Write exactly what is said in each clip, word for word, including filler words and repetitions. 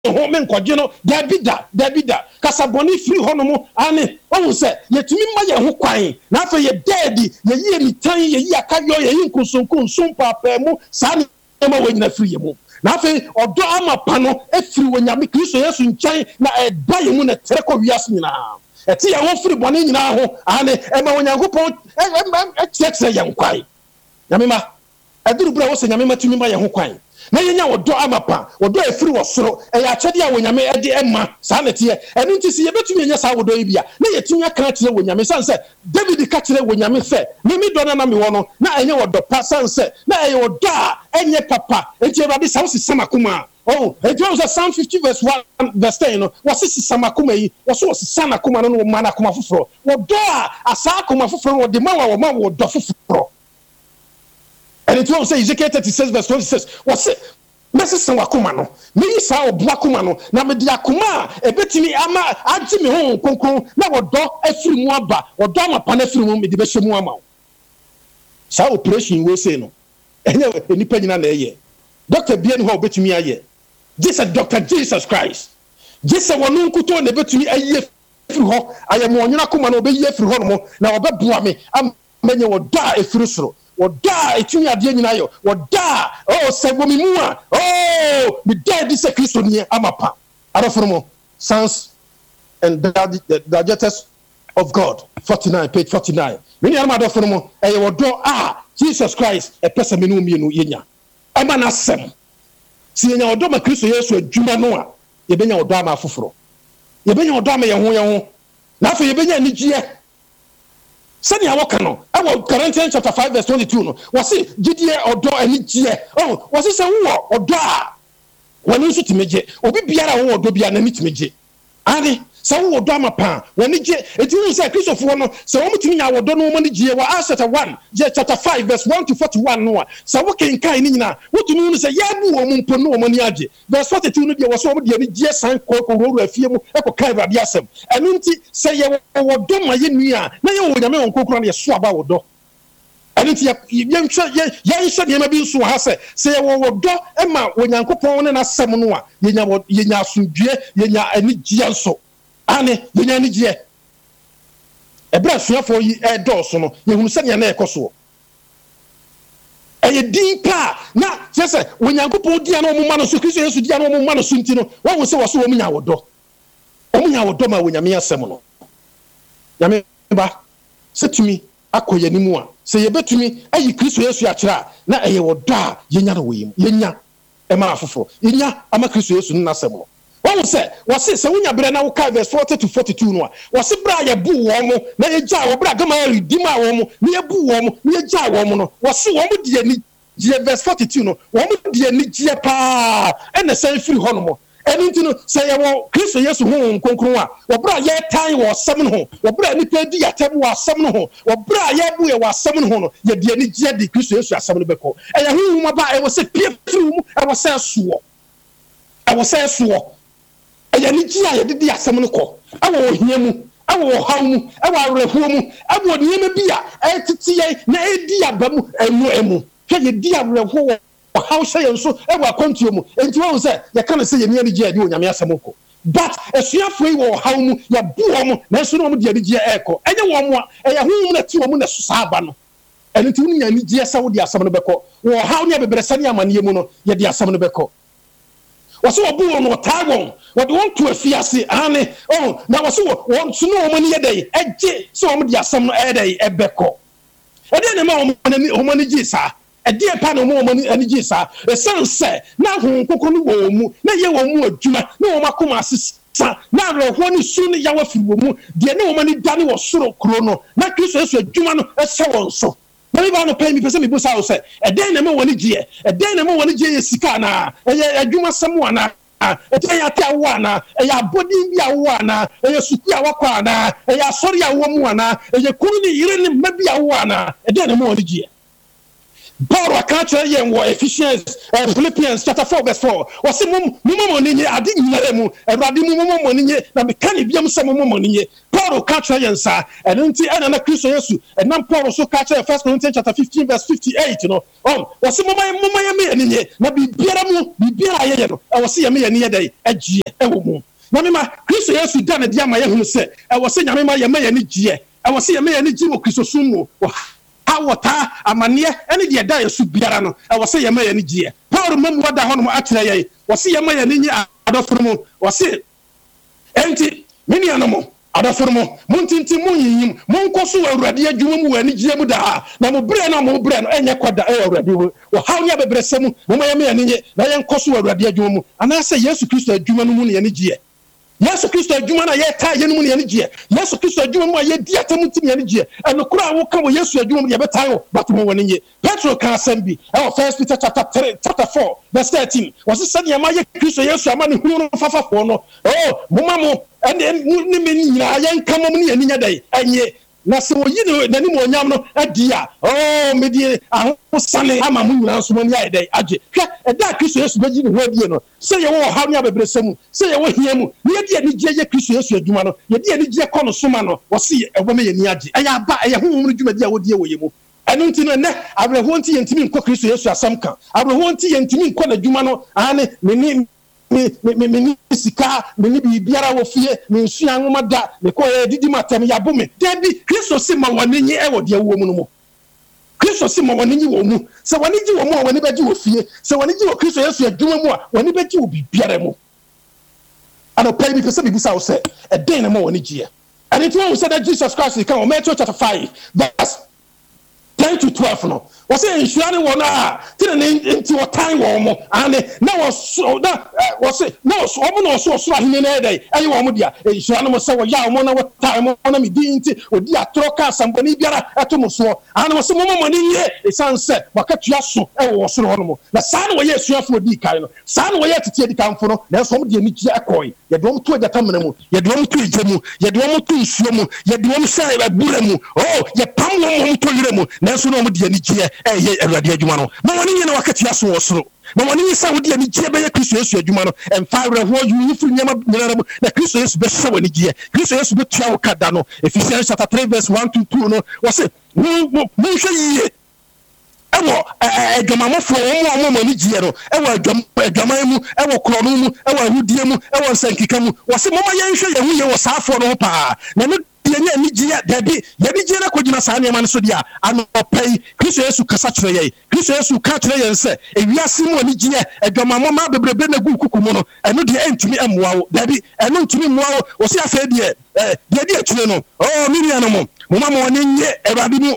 ho men kwadwe no da bida da bida kasaboni free ho no mo ane won se yetumi ma ye ho kwan na afa ye dead ye yi emitan ye yi akayo ye yi nkunsunkun sumpa pa mu sa ne ma wanyina free ye mu na afa odo amapa no efiri wonyame Kristo Yesu nkyɛn na eba ye mu na tere kɔ wiase nyina eti ye ho free bɔne nyina ho ane e ma Onyankopɔn e kyerɛkyerɛ ye nkwan nyame ma aduru bra wo se nyame matumi ma ye ho kwan na yenya wodo amapa wodo efiri wosoro e ya kyede a wonyame ede ema saa nete enu nti se yebetumi enya saa wodo ibia na yetumi aka kyerɛ wonyame sanse David ka kyerɛ wonyame se mimi do na na me wono na enye wodo pa sanse na eye wodo a enye papa enti Awurade sa wo sisama kuma oh enti wo Psalm fifty verse one verse ten no wo sisama kuma yi wo so sisana kuma no no ma na kuma foforo wodo a asa kuma foforo wo de ma wo ma wo do foforo. And it will say Ezekiel thirty-six verse twenty-six. What's it? Messi wakuma no. Me isa obwakuma no. Na me di akuma ebetimi ama agye me ho konkon na wodo afiri mu aba. Wodo amapa na afiri mu me di be hye mu ama. Sa operation we say no. Enye enipa nyina na eye. Doctor Bien ho obetimi aye. Jesus Doctor Jesus Christ. Jesus wonu nkuto na ebetimi aye afiri ho. Ayemo onyina akuma na obeyi afiri ho no mo na obebua me amenye wodo afiri soro. Woda etumi ade nyina yo woda oh sebomi mu a oh me dead is a Christo ni amapa aroformo Sons and Digest of God forty-nine page forty-nine me ya ma aroformo e wodo ah Jesus Christ e pesa me no mienu yenya ama na sem si yenya wodo ma Christo Yesu adwuma no a ye benya wodo ama afoforo ye benya wodo ama ye ho ye ho na afa ye benya nigie sani awoka no awo Corinthians chapter five verse twenty-two no wasi gidie odo ani gie oh wasi se wo odo a wani nso timeje obi biara wo odo bia na ni timeje ani se wo odo amapa wani gie etinu se Christopher no se wo mutimi nya odo no mani gie wa Acts chapter one chapter five verse one to forty-one no se wo kenkan ni nyina wotunu no se yabu wo mumpo no mani age verse forty-two no dia wo se wo de ani gie san ko ko ro afie mu e ko kai Awurade asem enu nti se ye wo do ma ye nua na ye wo nyame won kokoro na ye so aba wo do enu nti ye nhwe ye ye nhwe de ma bi nso ha se se ye wo do e ma Onyankopɔn ne na asem no a ye nya ye nya asundue ye nya ani gie nso ane ye nya ani gie ebra suafo yi e do so no ye hunu se ne na ekoso eye din pa na sese Onyankopɔn dia na omuma no so Kristo Yesu dia na omuma no so nti no wo wo se wo so wo nya wodo o nya wodo ma wonyame asem no nyame ba setumi akoye nimu a se yebetumi ayi Kristo Yesu akira na eye wodo a yenya na woyim yenya e ma afoforo yenya ama Kristo Yesu na asem no wo se wo se se wonya bere na wo ka verse forty to forty-two no a wo se bra ye bu wo mo na ye gya wo bra gama redeem a wo mo na ye bu wo mo na ye gya wo mo no wo se wo mo de ani gie verse forty-two no wo mo de ani gie pa e na san firi ho no mo enu nti no se ye wo Kristo Yesu ho nkonkron a wo bra ye tan wo asem no ho wo bra ni pa di yatem wo asem no ho wo bra ye bu ye wo asem no ho no ye de ani gie de Kristo Yesu asem no beko e ye hu ma ba e wo se pie firi mu e wo se suo e wo se suo aya ni ji aye de asem no ko awo ohia mu awo haw mu awo arehuo mu awo niema bia e titi ye na edi abamu enu emu hwe ye di arehuo haw hye yenso awo akontuo mu enti wo se ye kan se ye ni ani ji ade onyame asem ko but esuafo yi wo haw mu ya bu wo na so no mu de ani ji eko enye wo mo e ya hu mu na ti wo mu na so aba no enti wo nya ani ji asa wo de asem no beko wo haw ne beberesane amane mu no ye de asem no beko waso obu no tawon what want to afiase ane oh na waso want to know money dey eje so om dia asem no e dey ebeko e dey na ma om mani gi sa e dey pa no mo mani ani gi sa e sanse na hu kokoro no wo mu na ye wo mu adwuma na wo makoma asisa na reho ni su ni yawa firi wo mu de na wo mani dane wo soro kro no na Kristo Yesu adwuma no e se won so na mi ba no pay mi pese mi bu sa o se e den na me woni gie e den na me woni gie ye sika na e adwuma samu ana e te ya ta wo ana e ya bodi bi awo ana e ya suku awakwa ana e ya sori awo mu ana e ya kuru ni yire ni mabi awo ana e den na me woni gie Paul akacha ye wo Ephesians uh, Philippians chapter four verse four. Wose mum mum monye ade nyinare mu Awurade mum mum monye na me kan biam se mum monye. Paul kacha ye nsa eno nti ana na Kristo Yesu enam Paul so kacha First Corinthians chapter fifteen verse fifty-eight no. Um wose mum mum ye me yenye na bibiara mu bibiara ye ye no. E wose ye me yenye dai agie e wo mu. Na me ma Kristo Yesu da na dia ma ye hunu se e wose nyame ma ye me yenye gie. E wose ye me yenye gie wo Kristo sumu. Awota amane ene de da yesu biara no e wo se ye ma ye ne gie Paul mamu wada hono akyere ye wo se ye ma ye ne nyi adoforo mu wo se enti meni anomo adoforo mu muntinti munyim munkoso Awurade adwuma mu wani gie mu da na mo bre na mo bre no enye kwada e Awurade wo hawo nya bebresemu mo ma ye ma ye ne nye na ye nkoso Awurade adwuma mu anase Yesu Kristo adwuma no mu ne ye ne gie Yesu Kristo adwuma na ye ta ye no mu ne ye ne gie Yesu Kristo adwuma mu ye di atamuti ne ye ne gie eno kura wo ka wo Yesu adwuma mu ye beta yo batomo woni nye Petro ka asembi e First Peter chapter three chapter four verse thirteen was said ye ma ye Kristo Yesu ama ne hunu no fafafo no oh moma mo ene ne me nyina ye nka mo ne ye nya dai enye na se wo yi ne nani mo nyam no adia oh me di aho sane ama mo nyina so mo ne ai dai age hwe e da Kristo Yesu beji ne ho adie no se ye wo ha ne abebresemu se ye wo hia mu ne di ani gie ye Kristo Yesu adwuma no ye di ani gie kɔ no soma no wo se e bo me ye ni age e ya ba e ye honhom no dwuma di a wo die wo ye mu enu nti no ne abreho nti ye ntimi nkɔ Kristo Yesu asam ka abreho nti ye ntimi nkɔ na dwuma no ane me ni me me me sika me ni bibiara wo fie me nsua nwoma da me ko e didi matem ya bo me debi Kristo se ma woni nyi e wo de wo mu no mo Kristo se ma woni nyi wo mu se woni gi wo mu a woni beji wo fie se woni gi wo Kristo Yesu adwuma mu a woni beji wo bibiara mu ano pay bi pese bi busa wo se e den na ma woni gi e and it was said that Jesus Christ can Matthew chapter five verse ten to twelve no was say insurance won ah tin na nti wo tan wo mo ane na was na was say no so mo no so so ahine na dey ayi wo mo dia insurance mo say wo ya mo na wo tan mo na me di nti odi atro ka samboni biara eto mo so ane wo say mo mo ni ye e san say wakatua so e wo so no mo na sa na wo ye suafo di kai no sa na wo ye tete di kanfo no na so mo di ani gie ekoi ye do mo to agata mena mu ye do mo to ije mu ye do mo to nsuo mu ye do mo say abura mu oh ye pam mo mo to yire mu na so no mo di ani gie eh ye Awurade adwuma no ma woni nyina wakatia so wosoro ma woni nyisa wodi ani gie be ye Kristo Yesu adwuma no emfa awre ho yu fu nyama nyina no na Kristo Yesu be hye wani gie Kristo Yesu be tua wo kada no Ephesians chapter three verse one to two no wo se mo mo hwe yie ewo adwamamofo wo mo mo ni gie no ewo adwam adwaman mu ewo krono mu ewo ahudie mu ewo nsankika mu wo se mo ma ye hwe ye hu ye wo saafo no pa na no yenye ni gie dabi ye ni gie na kogina saa ne man so dia anopai Kristo Yesu kasa kire ye Kristo Yesu ka kire ye nse ewiase mu ni gie adwamamo ma bebrebe na gu kuku no eno de entumi emwa wo dabi eno ntumi emwa wo wo se afa de eh de de atune no oh mini ano mo mo ma mo ne nye Awurade mu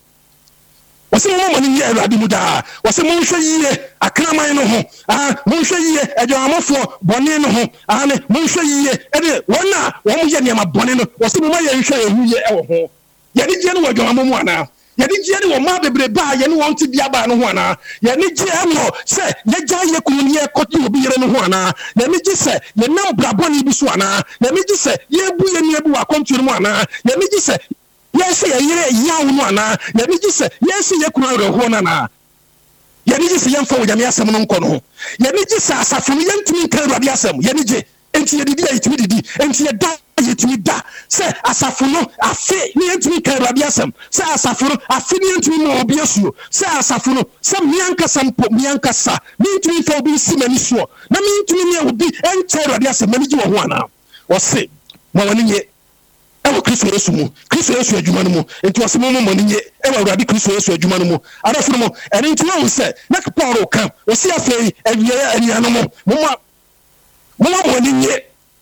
wase mo mo ni Awurade mu da wase mo hwe yie akraman no ho ah mo hwe yie adwamafo bone no ho ah ne mo hwe yie e de wona wo mo ye ne ma bone no wase mo ma ye hwe ye hu ye e wo ho ye ni gie no wadwamamo mu ana ye ni gie no wo ma bebre ba ye no won ti bia ba no ho ana ye ni gie no se ye gya ye kunu ye koti obi yere no ho ana ye ni gie se ye nam braboni bi so ana ye ni gie se ye bu ye ni ebu akontu mu ana ye ni gie se yes ye yire yawo no ana ye ni gise yes ye kunu reho na na ye ni gise yemfa wonyame asem no nko no ye ni gise asafo no yentumi nka Awurade asem ye ni ge enti ye didi ayitumi didi enti ye da ayitumi da se asafo no afi ni yentumi nka Awurade asem se asafo no afi ni yentumi no obi asuo se asafo no se mianka sampo mianka sa ni yentumi fa obi simani so na mi yentumi ne obi enka Awurade asem mani gi wo ho ana wo se mo woni ye ewo Kristo Yesu mu Kristo Yesu adwuma no mu enti wose mo mo nye ewo Awurade Kristo Yesu adwuma no mu adafo mo ene enti wo se na Paul ka wose afei awie aniano mo mo mo mo nye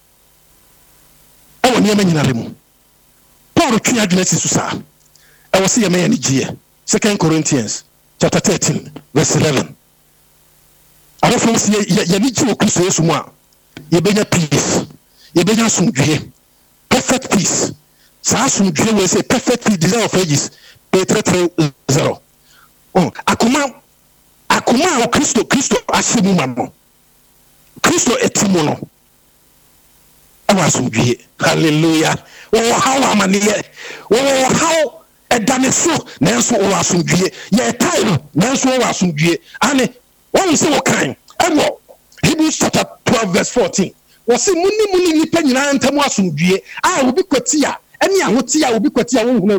ewo ne ma nyinare mu Paul twa adwuma si susa ewo se ye ma yani gie Second Corinthians chapter thirteen verse eleven adafo mo se ye ni gie Kristo Yesu mu a ye benya peace ye benya sumdwe perfect peace. Sasum we say perfect peace, desire of ages. Peter three zero. Oh, akuma akuma o Kristo Kristo asimu mamo. Kristo etimono. Awasumdwe. Hallelujah. Oh how amaniye. Oh how ɛdane so nanso wɔ asomdwie yɛ tae no nanso wɔ asomdwie ane wɔn sɛ wɔkan ɛwɔ Hebrews chapter twelve verse fourteen wɔsi muni muni nipa nyinaa ntam asomdwie a obi kwati a ɛne ahote a obi kwati a wɔn